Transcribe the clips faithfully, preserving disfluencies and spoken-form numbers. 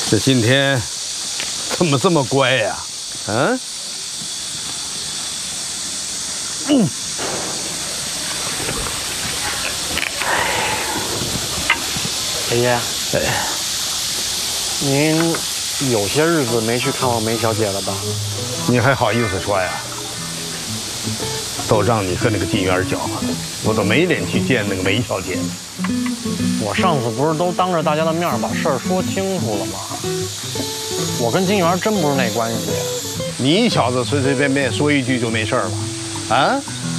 这今天怎么这么乖呀？嗯。嗯。 爷爷， 哎， 您有些日子没去看望梅小姐了吧？ 你还好意思说呀？都让你和那个金元搅和，我都没脸去见那个梅小姐了。 我上次不是都当着大家的面把事儿说清楚了吗？我跟金元真不是那关系。 你小子随随便便说一句就没事了，啊？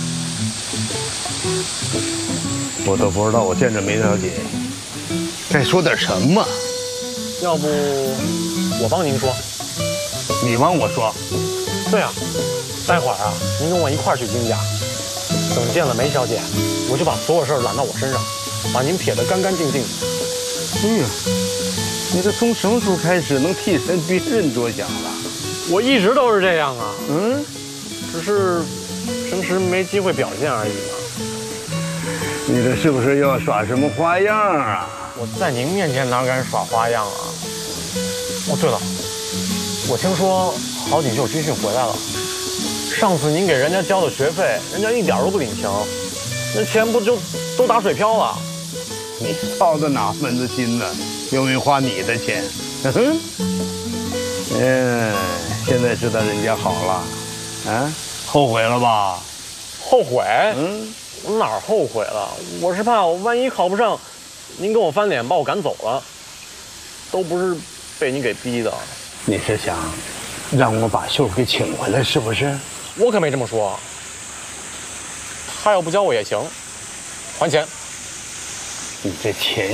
我都不知道我见着梅小姐该说点什么。 要不我帮您说？ 你帮我说？ 对啊，待会儿啊，您跟我一块儿去金家。等见了梅小姐，我就把所有事儿揽到我身上，把您撇得干干净净的。 哎呀，你这从什么时候开始能替身别人着想了？ 我一直都是这样啊， 嗯， 只是平时没机会表现而已嘛。 你这是不是要耍什么花样啊？ 我在您面前哪敢耍花样啊？哦，对了，我听说郝锦秀军训回来了，上次您给人家交的学费，人家一点都不领情，那钱不就都打水漂了？ 你操的哪门子心呢？又没花你的钱。嗯，现在知道人家好了，啊，后悔了吧？ 后悔？ 嗯， 我哪儿后悔了？我是怕我万一考不上，您跟我翻脸把我赶走了，都不是被你给逼的。 你是想让我把秀给请回来是不是？ 我可没这么说。他要不教我也行，还钱。 你这钱